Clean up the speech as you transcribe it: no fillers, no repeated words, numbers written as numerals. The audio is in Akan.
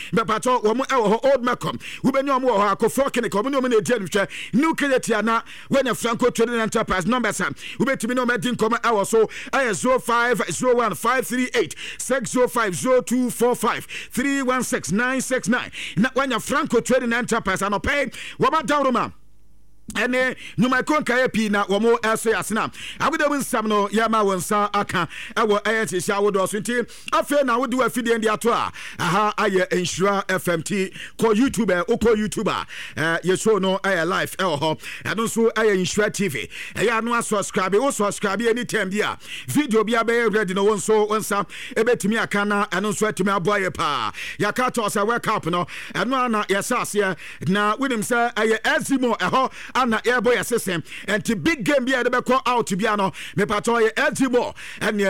mepato wo mo Old Macom wobeni omo ho akofo kene ko mo no na edi anhwe new Kenetia na when Franco Trading Enterprise numbers wobetimi no medin koma so 05015386050245316969 na when Franco Trading Enterprise anopay wo ma downroma ene nyuma konka epi na wo mo eso yasena abudem nsam no ya ma wonsa aka ewo ayetisi awodo so nti afi na wodi wa fidie ndi ato aha aye Ensura FMT ko YouTuber uko YouTuber yeso no aye live ho eno so aye Ensura TV ya no subscribe wo subscribe anytime dia video bia be ready no wonso wonsa ebetimi aka na eno so atimi aboye pa ya ka to say wake up no eno na yesase na winim say aye Ezimo ho ana airboy system and the big game be able to call out to be ano me pato ye Ezimo and